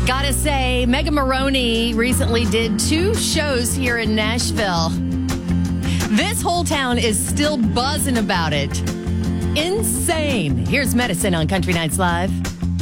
Gotta say, Mega Maroney recently did 2 shows here in Nashville. This whole town is still buzzing about it. Insane. Here's Medicine on Country Nights Live.